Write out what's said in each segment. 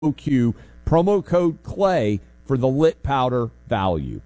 OQ, promo code CLAY for the lit powder value.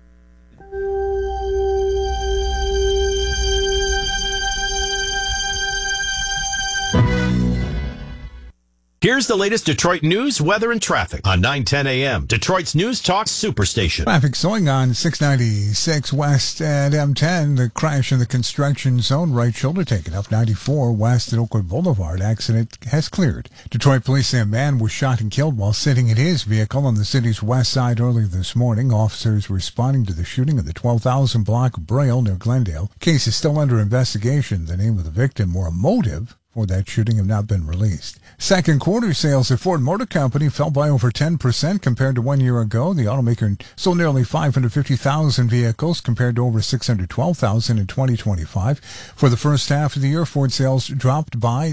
Here's the latest Detroit news, weather, and traffic on 9:10 a.m. Detroit's News Talk Superstation. Traffic slowing on 696 west at M10. The crash in the construction zone. Right shoulder taken up. 94 west at Oakwood Boulevard. Accident has cleared. Detroit police say a man was shot and killed while sitting in his vehicle on the city's west side early this morning. Officers responding to the shooting of the 12,000 block of Braille near Glendale. Case is still under investigation. The name of the victim or a motive for that shooting have not been released. Second quarter sales at Ford Motor Company fell by over 10% compared to 1 year ago. The automaker sold nearly 550,000 vehicles compared to over 612,000 in 2025. For the first half of the year, Ford sales dropped by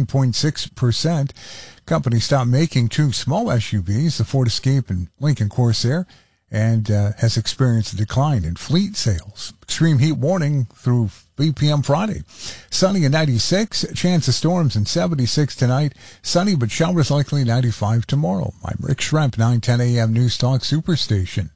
9.6%. Company stopped making two small SUVs, the Ford Escape and Lincoln Corsair, and has experienced a decline in fleet sales. Extreme heat warning through 3 p.m. Friday. Sunny at 96, chance of storms and 76 tonight. Sunny but showers likely 95 tomorrow. I'm Rick Schremp, 9:10 a.m. News Talk Superstation.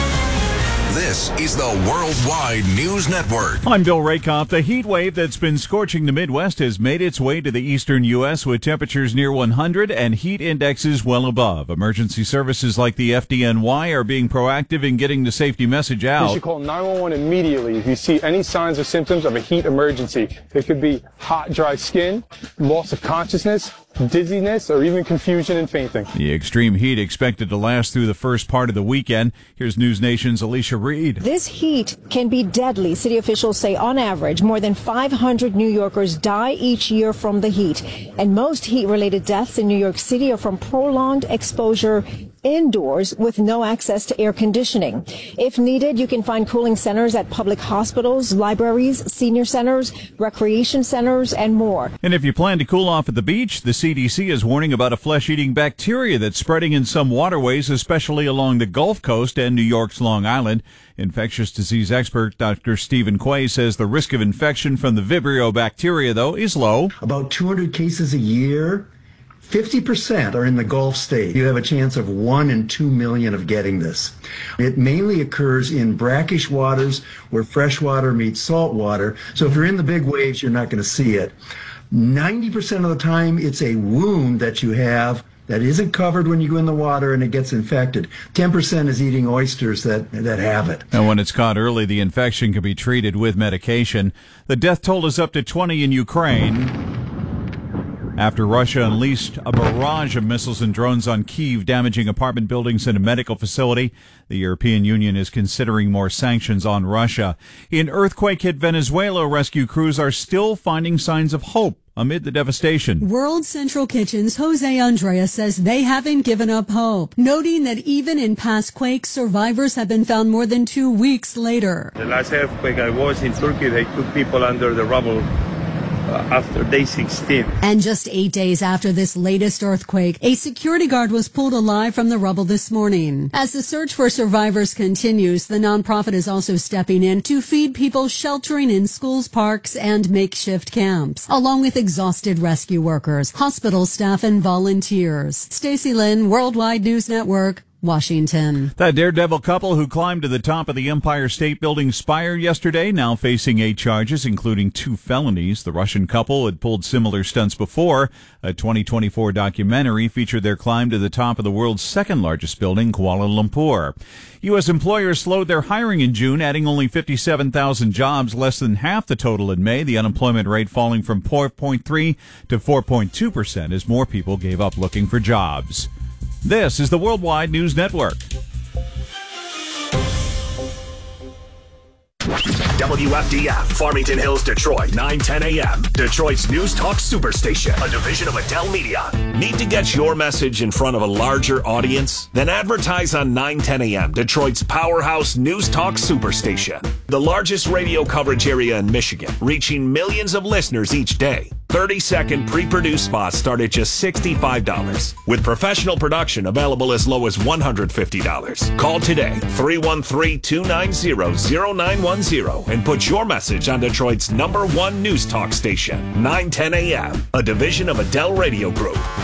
This is the Worldwide News Network. I'm Bill Rakoff. The heat wave that's been scorching the Midwest has made its way to the eastern U.S. with temperatures near 100 and heat indexes well above. Emergency services like the FDNY are being proactive in getting the safety message out. You should call 911 immediately if you see any signs or symptoms of a heat emergency. It could be hot, dry skin, loss of consciousness, dizziness, or even confusion and fainting. The extreme heat expected to last through the first part of the weekend. Here's News Nation's Alicia Reed. This heat can be deadly. City officials say on average, more than 500 New Yorkers die each year from the heat. And most heat-related deaths in New York City are from prolonged exposure indoors with no access to air conditioning. If needed, you can find cooling centers at public hospitals, libraries, senior centers, recreation centers, and more. And if you plan to cool off at the beach, the CDC is warning about a flesh-eating bacteria that's spreading in some waterways, especially along the Gulf Coast and New York's Long Island. Infectious disease expert Dr. Stephen Quay says the risk of infection from the Vibrio bacteria, though, is low. About 200 cases a year. 50% are in the Gulf state. You have a chance of 1 in 2 million of getting this. It mainly occurs in brackish waters where fresh water meets salt water. So if you're in the big waves, you're not going to see it. 90% of the time, it's a wound that you have that isn't covered when you go in the water and it gets infected. 10% is eating oysters that have it. And when it's caught early, the infection can be treated with medication. The death toll is up to 20 in Ukraine after Russia unleashed a barrage of missiles and drones on Kyiv, damaging apartment buildings and a medical facility. The European Union is considering more sanctions on Russia. In earthquake-hit Venezuela, rescue crews are still finding signs of hope amid the devastation. World Central Kitchen's Jose Andreas says they haven't given up hope, noting that even in past quakes, survivors have been found more than 2 weeks later. The last earthquake I was in Turkey, they took people under the rubble after day 16. And just 8 days after this latest earthquake, a security guard was pulled alive from the rubble this morning. As the search for survivors continues, the nonprofit is also stepping in to feed people sheltering in schools, parks, and makeshift camps, along with exhausted rescue workers, hospital staff, and volunteers. Stacey Lynn, Worldwide News Network, Washington. That daredevil couple who climbed to the top of the Empire State Building spire yesterday now facing 8 charges, including 2 felonies. The Russian couple had pulled similar stunts before. A 2024 documentary featured their climb to the top of the world's second largest building, Kuala Lumpur. U.S. employers slowed their hiring in June, adding only 57,000 jobs, less than half the total in May. The unemployment rate falling from 4.3 to 4.2% as more people gave up looking for jobs. This is the Worldwide News Network. WFDF, Farmington Hills, Detroit, 9:10 a.m. Detroit's News Talk Superstation, a division of Adele Media. Need to get your message in front of a larger audience? Then advertise on 9:10 a.m. Detroit's powerhouse News Talk Superstation, the largest radio coverage area in Michigan, reaching millions of listeners each day. 30-second pre-produced spots start at just $65, with professional production available as low as $150. Call today, 313-290-0910, and put your message on Detroit's #1 news talk station, 910 AM, a division of Adele Radio Group.